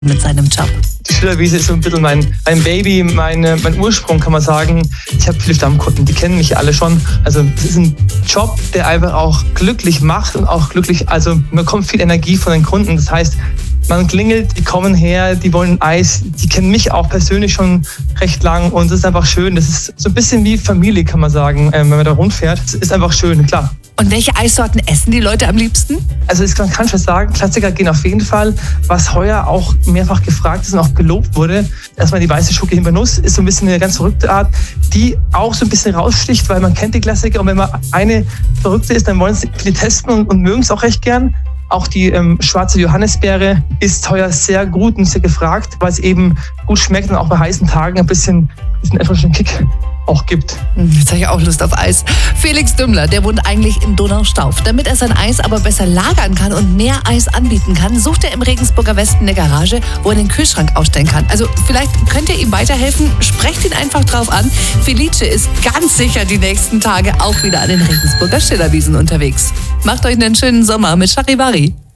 mit seinem Job. Die Schillerwiese ist so ein bisschen mein Baby, mein Ursprung, kann man sagen. Ich habe viele Stammkunden, die kennen mich alle schon. Also es ist ein Job, der einfach auch glücklich macht und auch glücklich, also man bekommt viel Energie von den Kunden. Das heißt, man klingelt, die kommen her, die wollen Eis, die kennen mich auch persönlich schon recht lang und es ist einfach schön. Das ist so ein bisschen wie Familie, kann man sagen, wenn man da rundfährt. Es ist einfach schön, klar. Und welche Eissorten essen die Leute am liebsten? Also ich kann schon sagen, Klassiker gehen auf jeden Fall. Was heuer auch mehrfach gefragt ist und auch gelobt wurde, erstmal die weiße Schoki Himbeernuss ist so ein bisschen eine ganz verrückte Art, die auch so ein bisschen raussticht, weil man kennt die Klassiker und wenn man eine verrückte ist, dann wollen sie die testen und mögen es auch recht gern. Auch die schwarze Johannisbeere ist heuer sehr gut und sehr gefragt, weil es eben gut schmeckt und auch bei heißen Tagen ein bisschen etwas einen Kick auch gibt. Jetzt habe ich auch Lust auf Eis. Felix Dümmler, der wohnt eigentlich in Donaustauf. Damit er sein Eis aber besser lagern kann und mehr Eis anbieten kann, sucht er im Regensburger Westen eine Garage, wo er den Kühlschrank aufstellen kann. Also vielleicht könnt ihr ihm weiterhelfen. Sprecht ihn einfach drauf an. Felice ist ganz sicher die nächsten Tage auch wieder an den Regensburger Schillerwiesen unterwegs. Macht euch einen schönen Sommer mit Charivari.